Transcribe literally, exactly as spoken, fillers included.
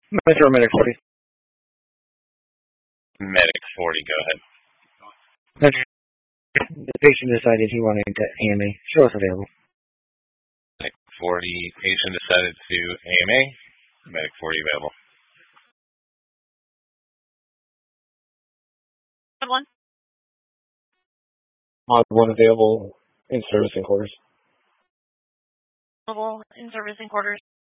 Metro Medic forty. Medic forty, go ahead. Metro, the patient decided he wanted to A M A. Show us available. Medic forty, patient decided to A M A. Medic forty available. One. Mod one available in servicing quarters. Available in servicing quarters.